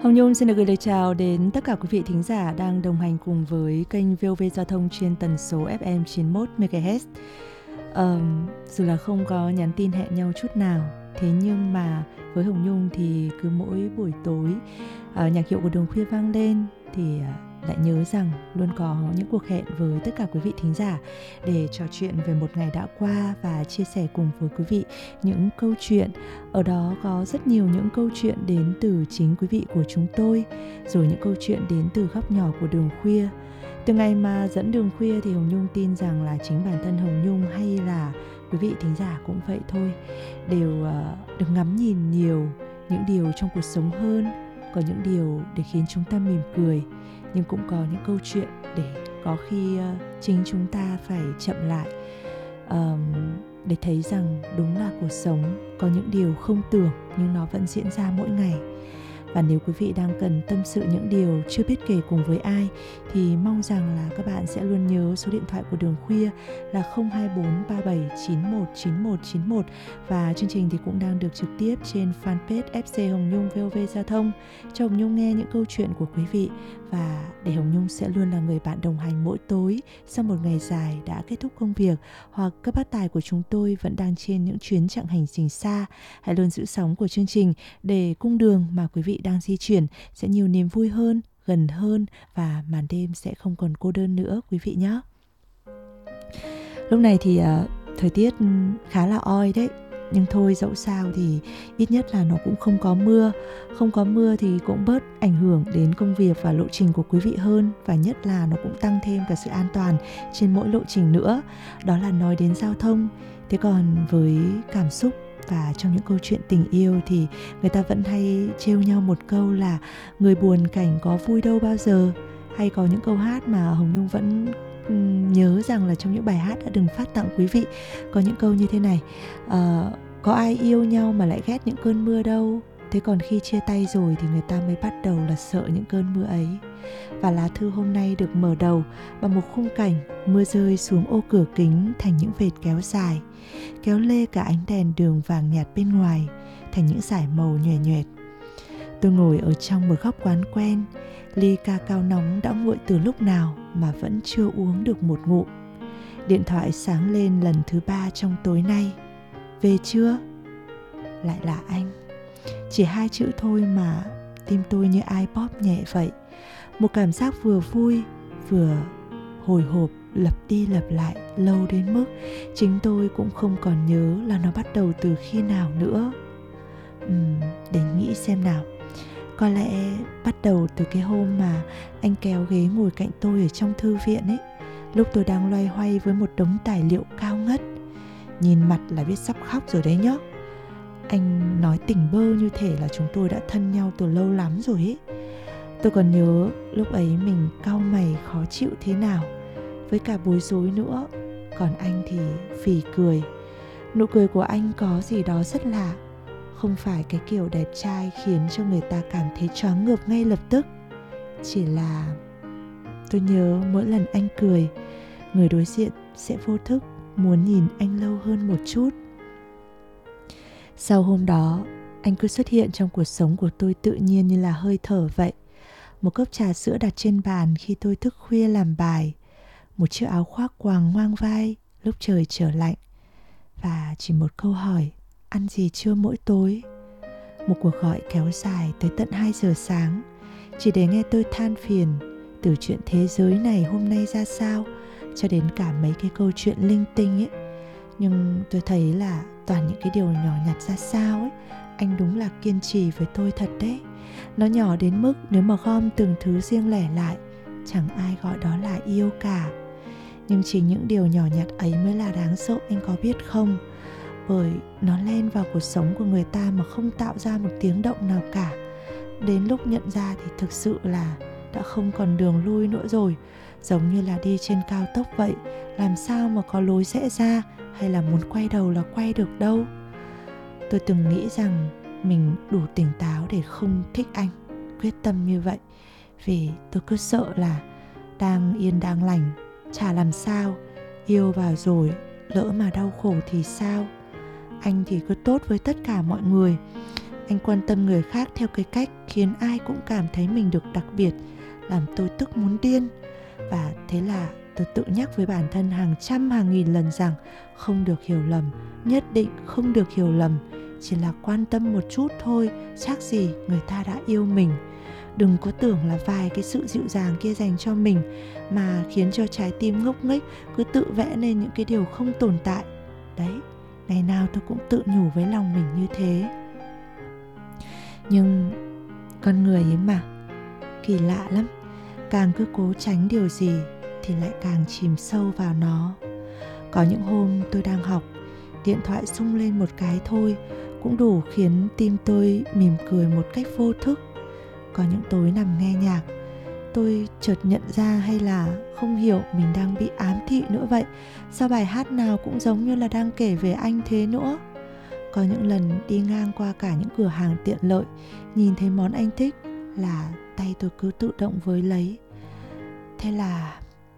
Hồng Nhung xin được gửi lời chào đến tất cả quý vị thính giả đang đồng hành cùng với kênh VOV Giao thông trên tần số FM 91 MHz. Dù là không có nhắn tin hẹn nhau chút nào, thế nhưng mà với Hồng Nhung thì cứ mỗi buổi tối nhạc hiệu của Đường Khuya vang lên thì lại nhớ rằng luôn có những cuộc hẹn với tất cả quý vị thính giả để trò chuyện về một ngày đã qua và chia sẻ cùng với quý vị những câu chuyện. Ở đó có rất nhiều những câu chuyện đến từ chính quý vị của chúng tôi, rồi những câu chuyện đến từ góc nhỏ của Đường Khuya. Từ ngày mà dẫn Đường Khuya thì Hồng Nhung tin rằng là chính bản thân Hồng Nhung hay là quý vị thính giả cũng vậy thôi, đều được ngắm nhìn nhiều những điều trong cuộc sống hơn. Có những điều để khiến chúng ta mỉm cười, nhưng cũng có những câu chuyện để có khi chính chúng ta phải chậm lại để thấy rằng đúng là cuộc sống có những điều không tưởng nhưng nó vẫn diễn ra mỗi ngày. Và nếu quý vị đang cần tâm sự những điều chưa biết kể cùng với ai thì mong rằng là các bạn sẽ luôn nhớ số điện thoại của Đường Khuya là 024 3791 9191. Và chương trình thì cũng đang được trực tiếp trên fanpage FC Hồng Nhung VOV Giao thông, cho Hồng Nhung nghe những câu chuyện của quý vị. Và để Hồng Nhung sẽ luôn là người bạn đồng hành mỗi tối sau một ngày dài đã kết thúc công việc, hoặc các bác tài của chúng tôi vẫn đang trên những chuyến chặng hành trình xa. Hãy luôn giữ sóng của chương trình để cung đường mà quý vị đang di chuyển sẽ nhiều niềm vui hơn, gần hơn, và màn đêm sẽ không còn cô đơn nữa quý vị nhé. Lúc này thì thời tiết khá là oi đấy, nhưng thôi dẫu sao thì ít nhất là nó cũng không có mưa. Không có mưa thì cũng bớt ảnh hưởng đến công việc và lộ trình của quý vị hơn, và nhất là nó cũng tăng thêm cả sự an toàn trên mỗi lộ trình nữa. Đó là nói đến giao thông. Thế còn với cảm xúc và trong những câu chuyện tình yêu thì người ta vẫn hay trêu nhau một câu là người buồn cảnh có vui đâu bao giờ. Hay có những câu hát mà Hồng Nhung vẫn nhớ rằng là trong những bài hát đã từng phát tặng quý vị, có những câu như thế này: có ai yêu nhau mà lại ghét những cơn mưa đâu, thế còn khi chia tay rồi thì người ta mới bắt đầu là sợ những cơn mưa ấy. Và lá thư hôm nay được mở đầu bằng một khung cảnh mưa rơi xuống ô cửa kính thành những vệt kéo dài, kéo lê cả ánh đèn đường vàng nhạt bên ngoài thành những dải màu nhòe nhoẹt. Tôi ngồi ở trong một góc quán quen, ly ca cao nóng đã nguội từ lúc nào mà vẫn chưa uống được một ngụm. Điện thoại sáng lên lần thứ 3 trong tối nay. Về chưa? Lại là anh. Chỉ 2 chữ thôi mà tim tôi như ai bóp nhẹ vậy. Một cảm giác vừa vui vừa hồi hộp lặp đi lặp lại lâu đến mức chính tôi cũng không còn nhớ là nó bắt đầu từ khi nào nữa. Để nghĩ xem nào. Có lẽ bắt đầu từ cái hôm mà anh kéo ghế ngồi cạnh tôi ở trong thư viện ấy, lúc tôi đang loay hoay với một đống tài liệu cao ngất. Nhìn mặt là biết sắp khóc rồi đấy nhá. Anh nói tỉnh bơ như thể là chúng tôi đã thân nhau từ lâu lắm rồi ấy. Tôi còn nhớ lúc ấy mình cau mày khó chịu thế nào, với cả bối rối nữa. Còn anh thì phì cười. Nụ cười của anh có gì đó rất lạ. Không phải cái kiểu đẹp trai khiến cho người ta cảm thấy choáng ngợp ngay lập tức. Chỉ là tôi nhớ mỗi lần anh cười, người đối diện sẽ vô thức muốn nhìn anh lâu hơn một chút. Sau hôm đó, anh cứ xuất hiện trong cuộc sống của tôi tự nhiên như là hơi thở vậy. Một cốc trà sữa đặt trên bàn khi tôi thức khuya làm bài, một chiếc áo khoác quàng ngoang vai lúc trời trở lạnh, và chỉ một câu hỏi ăn gì trưa mỗi tối. Một cuộc gọi kéo dài tới tận 2 giờ sáng, chỉ để nghe tôi than phiền từ chuyện thế giới này hôm nay ra sao cho đến cả mấy cái câu chuyện linh tinh ấy. Nhưng tôi thấy là toàn những cái điều nhỏ nhặt ra sao ấy. Anh đúng là kiên trì với tôi thật đấy. Nó nhỏ đến mức nếu mà gom từng thứ riêng lẻ lại, chẳng ai gọi đó là yêu cả. Nhưng chính những điều nhỏ nhặt ấy mới là đáng sợ, anh có biết không? Bởi nó len vào cuộc sống của người ta mà không tạo ra một tiếng động nào cả. Đến lúc nhận ra thì thực sự là đã không còn đường lui nữa rồi. Giống như là đi trên cao tốc vậy, làm sao mà có lối rẽ ra hay là muốn quay đầu là quay được đâu. Tôi từng nghĩ rằng mình đủ tỉnh táo để không thích anh, quyết tâm như vậy, vì tôi cứ sợ là đang yên đang lành, chả làm sao, yêu vào rồi lỡ mà đau khổ thì sao. Anh thì cứ tốt với tất cả mọi người. anh quan tâm người khác theo cái cách khiến ai cũng cảm thấy mình được đặc biệt, làm tôi tức muốn điên. Và thế là tôi tự nhắc với bản thân hàng trăm hàng nghìn lần rằng không được hiểu lầm, nhất định không được hiểu lầm. Chỉ là quan tâm một chút thôi, chắc gì người ta đã yêu mình. Đừng có tưởng là vài cái sự dịu dàng kia dành cho mình mà khiến cho trái tim ngốc nghếch cứ tự vẽ nên những cái điều không tồn tại. Đấy, ngày nào tôi cũng tự nhủ với lòng mình như thế. Nhưng con người ấy mà, kỳ lạ lắm. Càng cứ cố tránh điều gì thì lại càng chìm sâu vào nó. Có những hôm tôi đang học, điện thoại rung lên một cái thôi cũng đủ khiến tim tôi mỉm cười một cách vô thức. Có những tối nằm nghe nhạc, tôi chợt nhận ra hay là không hiểu mình đang bị ám thị nữa vậy. Sao bài hát nào cũng giống như là đang kể về anh thế nữa. Có những lần đi ngang qua cả những cửa hàng tiện lợi, nhìn thấy món anh thích là tay tôi cứ tự động với lấy. Thế là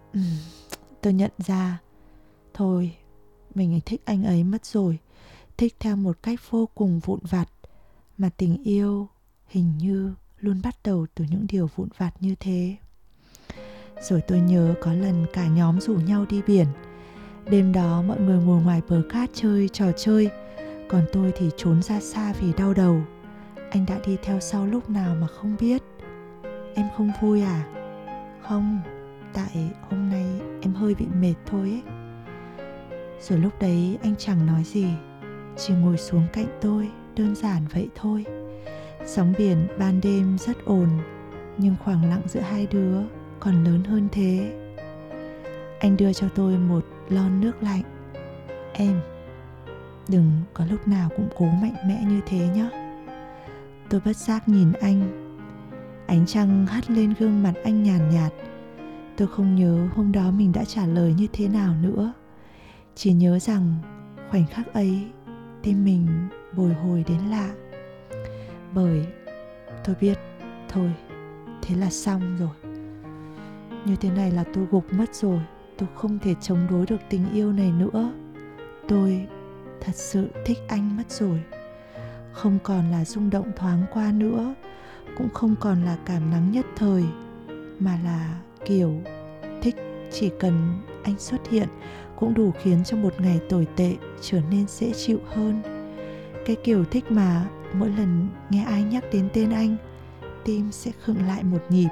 tôi nhận ra, thôi, mình thích anh ấy mất rồi. Thích theo một cách vô cùng vụn vặt. Mà tình yêu hình như luôn bắt đầu từ những điều vụn vặt như thế. Rồi tôi nhớ có lần cả nhóm rủ nhau đi biển. Đêm đó mọi người ngồi ngoài bờ cát chơi trò chơi, còn tôi thì trốn ra xa vì đau đầu. Anh đã đi theo sau lúc nào mà không biết. Em không vui à? Không, tại hôm nay em hơi bị mệt thôi ấy. Rồi lúc đấy anh chẳng nói gì, chỉ ngồi xuống cạnh tôi, đơn giản vậy thôi. Sóng biển ban đêm rất ồn, nhưng khoảng lặng giữa hai đứa còn lớn hơn thế. Anh đưa cho tôi một lon nước lạnh. Em, đừng có lúc nào cũng cố mạnh mẽ như thế nhé. Tôi bất giác nhìn anh. Ánh trăng hắt lên gương mặt anh nhàn nhạt. Tôi không nhớ hôm đó mình đã trả lời như thế nào nữa. Chỉ nhớ rằng khoảnh khắc ấy tim mình bồi hồi đến lạ. Bởi tôi biết, thôi, thế là xong rồi. Như thế này là tôi gục mất rồi. Tôi không thể chống đối được tình yêu này nữa. Tôi thật sự thích anh mất rồi. Không còn là rung động thoáng qua nữa, cũng không còn là cảm nắng nhất thời, mà là kiểu thích chỉ cần anh xuất hiện cũng đủ khiến cho một ngày tồi tệ trở nên dễ chịu hơn. Cái kiểu thích mà mỗi lần nghe ai nhắc đến tên anh, tim sẽ khựng lại một nhịp.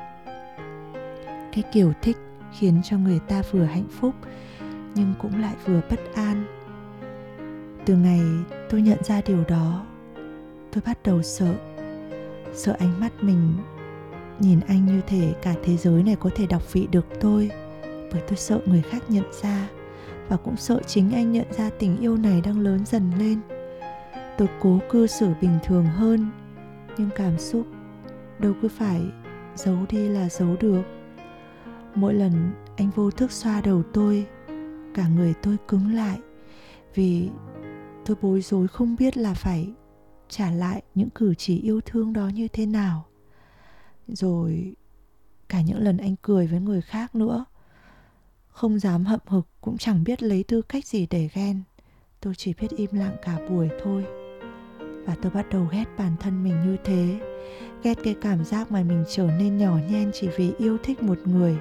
Cái kiểu thích khiến cho người ta vừa hạnh phúc nhưng cũng lại vừa bất an. Từ ngày tôi nhận ra điều đó, tôi bắt đầu sợ ánh mắt mình nhìn anh như thể cả thế giới này có thể đọc vị được tôi. Bởi tôi sợ người khác nhận ra, và cũng sợ chính anh nhận ra tình yêu này đang lớn dần lên. Tôi cố cư xử bình thường hơn, nhưng cảm xúc đâu cứ phải giấu đi là giấu được. Mỗi lần anh vô thức xoa đầu tôi, cả người tôi cứng lại, vì tôi bối rối không biết là phải trả lại những cử chỉ yêu thương đó như thế nào. Rồi cả những lần anh cười với người khác nữa, không dám hậm hực, cũng chẳng biết lấy tư cách gì để ghen. Tôi chỉ biết im lặng cả buổi thôi. Và tôi bắt đầu ghét bản thân mình như thế. Ghét cái cảm giác mà mình trở nên nhỏ nhen chỉ vì yêu thích một người.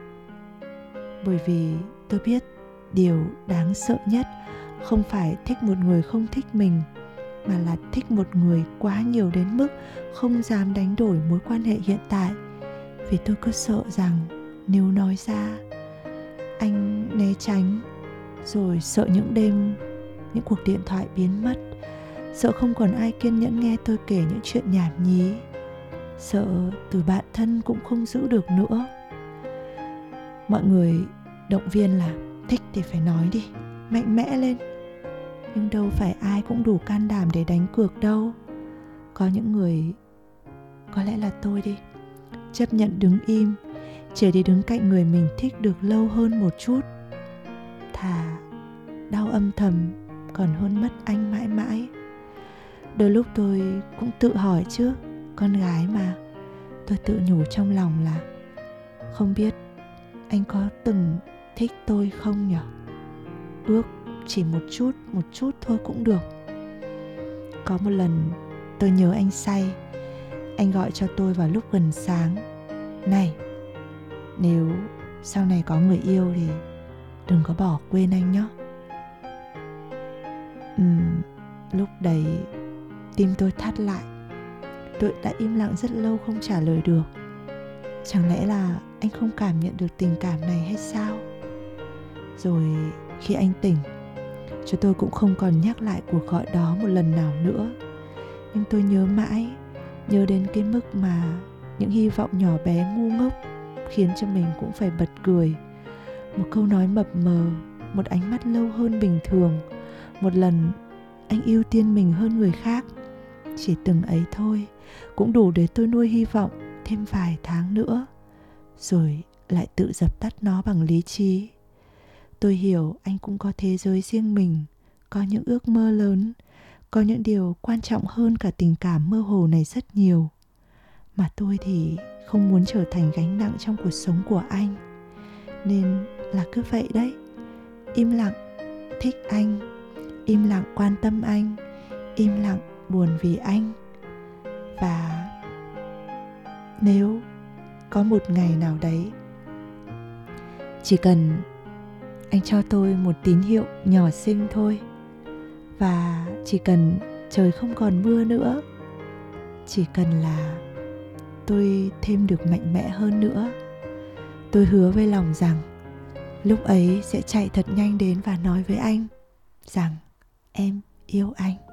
Bởi vì tôi biết điều đáng sợ nhất không phải thích một người không thích mình, mà là thích một người quá nhiều đến mức không dám đánh đổi mối quan hệ hiện tại. Vì tôi cứ sợ rằng nếu nói ra, anh né tránh. Rồi sợ những đêm, những cuộc điện thoại biến mất. Sợ không còn ai kiên nhẫn nghe tôi kể những chuyện nhảm nhí. Sợ từ bạn thân cũng không giữ được nữa. Mọi người động viên là thích thì phải nói đi, mạnh mẽ lên. Nhưng đâu phải ai cũng đủ can đảm để đánh cược đâu. Có những người, có lẽ là tôi đi, chấp nhận đứng im, chỉ để đứng cạnh người mình thích được lâu hơn một chút. Thà đau âm thầm còn hơn mất anh mãi mãi. Đôi lúc tôi cũng tự hỏi chứ, con gái mà. Tôi tự nhủ trong lòng là không biết anh có từng thích tôi không nhỉ? Ước chỉ một chút thôi cũng được. Có một lần tôi nhớ anh say. Anh gọi cho tôi vào lúc gần sáng. Này, nếu sau này có người yêu thì đừng có bỏ quên anh nhé. Lúc đấy tim tôi thắt lại. Tôi đã im lặng rất lâu không trả lời được. Chẳng lẽ là anh không cảm nhận được tình cảm này hay sao? Rồi khi anh tỉnh, chúng tôi cũng không còn nhắc lại cuộc gọi đó một lần nào nữa. Nhưng tôi nhớ mãi, nhớ đến cái mức mà những hy vọng nhỏ bé ngu ngốc khiến cho mình cũng phải bật cười. Một câu nói mập mờ, một ánh mắt lâu hơn bình thường, một lần anh ưu tiên mình hơn người khác. Chỉ từng ấy thôi cũng đủ để tôi nuôi hy vọng thêm vài tháng nữa, rồi lại tự dập tắt nó bằng lý trí. Tôi hiểu anh cũng có thế giới riêng mình, có những ước mơ lớn, có những điều quan trọng hơn cả tình cảm mơ hồ này rất nhiều. Mà tôi thì không muốn trở thành gánh nặng trong cuộc sống của anh. Nên là cứ vậy đấy, im lặng thích anh, im lặng quan tâm anh, im lặng buồn vì anh. Và nếu có một ngày nào đấy, chỉ cần anh cho tôi một tín hiệu nhỏ xinh thôi, và chỉ cần trời không còn mưa nữa, chỉ cần là tôi thêm được mạnh mẽ hơn nữa, tôi hứa với lòng rằng lúc ấy sẽ chạy thật nhanh đến và nói với anh rằng em yêu anh.